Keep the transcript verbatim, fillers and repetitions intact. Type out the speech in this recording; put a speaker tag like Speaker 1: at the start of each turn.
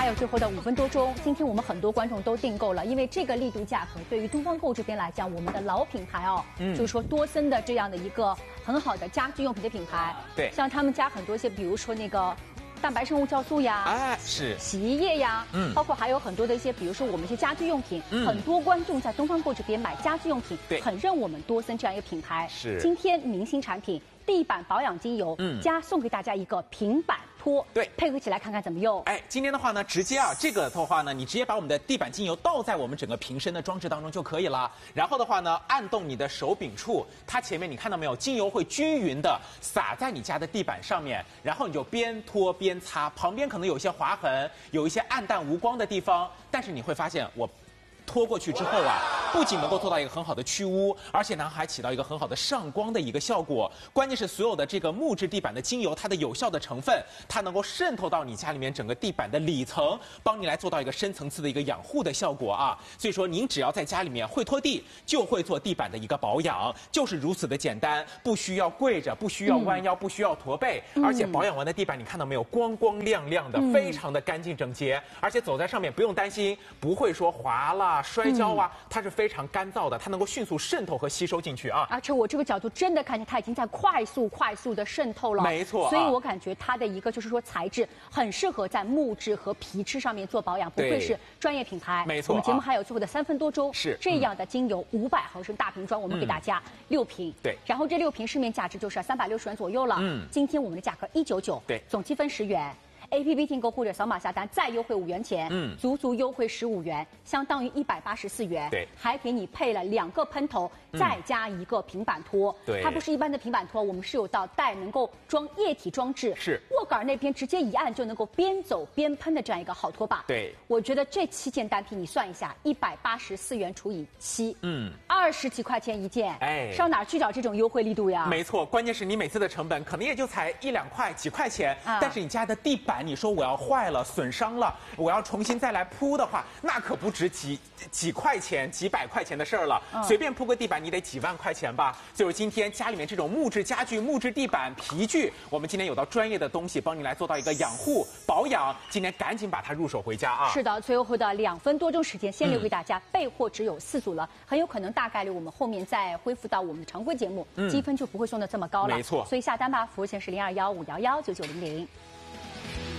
Speaker 1: 还有最后的五分多钟，今天我们很多观众都订购了，因为这个力度价格对于东方购这边来讲，我们的老品牌哦，嗯，就是说多森的这样的一个很好的家居用品的品牌，
Speaker 2: 对，
Speaker 1: 像他们家很多一些，比如说那个。 蛋白生物酵素呀，
Speaker 2: 哎，是
Speaker 1: 洗衣液呀，嗯，包括还有很多的一些，比如说我们一些家居用品，嗯，很多观众在东方购这边买家居用品，
Speaker 2: 对，
Speaker 1: 很认我们多森这样一个品牌。
Speaker 2: 是，
Speaker 1: 今天明星产品地板保养精油，嗯，加送给大家一个平板拖，
Speaker 2: 对，
Speaker 1: 配合起来看看怎么用。
Speaker 2: 哎，今天的话呢，直接啊，这个的话呢，你直接把我们的地板精油倒在我们整个瓶身的装置当中就可以了。然后的话呢，按动你的手柄处，它前面你看到没有，精油会均匀的洒在你家的地板上面，然后你就边拖边擦，旁边可能有一些划痕，有一些暗淡无光的地方，但是你会发现我。 拖过去之后啊，不仅能够做到一个很好的去污，而且呢还起到一个很好的上光的一个效果。关键是所有的这个木质地板的精油，它的有效的成分，它能够渗透到你家里面整个地板的里层，帮你来做到一个深层次的一个养护的效果啊。所以说，您只要在家里面会拖地，就会做地板的一个保养，就是如此的简单，不需要跪着，不需要弯腰，不需要驼背，嗯、而且保养完的地板，你看到没有，光光亮亮的，非常的干净整洁，而且走在上面不用担心不会说滑了。 摔跤啊，它是非常干燥的，它能够迅速渗透和吸收进去啊。
Speaker 1: 而且我这个角度真的看见它已经在快速快速的渗透了，
Speaker 2: 没错。
Speaker 1: 所以我感觉它的一个就是说材质很适合在木质和皮质上面做保养，不愧是专业品牌。
Speaker 2: 没错。
Speaker 1: 我们节目还有最后的三分多钟，
Speaker 2: 是
Speaker 1: 这样的精油五百毫升大瓶装，我们给大家六瓶。
Speaker 2: 对。
Speaker 1: 然后这六瓶市面价值就是三百六十元左右了。嗯。今天我们的价格一九九，
Speaker 2: 对，
Speaker 1: 总积分十元。 A P P 订购或者扫码下单，再优惠五元钱，嗯，足足优惠十五元，相当于一百八十四元。
Speaker 2: 对，
Speaker 1: 还给你配了两个喷头，嗯、再加一个平板拖。
Speaker 2: 对，
Speaker 1: 它不是一般的平板拖，我们是有到带能够装液体装置，
Speaker 2: 是
Speaker 1: 握杆那边直接一按就能够边走边喷的这样一个好拖把。
Speaker 2: 对，
Speaker 1: 我觉得这七件单品你算一下，一百八十四元除以七，嗯，二十几块钱一件，哎，上哪儿去找这种优惠力度呀？
Speaker 2: 没错，关键是你每次的成本可能也就才一两块、几块钱，啊、但是你家的地板，你说我要换。 坏了，损伤了，我要重新再来铺的话，那可不止几几块钱、几百块钱的事儿了。嗯、随便铺个地板，你得几万块钱吧？就是今天家里面这种木质家具、木质地板、皮具，我们今天有到专业的东西帮你来做到一个养护保养。今天赶紧把它入手回家啊！
Speaker 1: 是的，最后的两分多钟时间，先留给大家，嗯、备货只有四组了，很有可能大概率我们后面再恢复到我们的常规节目，嗯、积分就不会送的这么高了。
Speaker 2: 没错，
Speaker 1: 所以下单吧，服务线是零二幺五幺幺九九零零。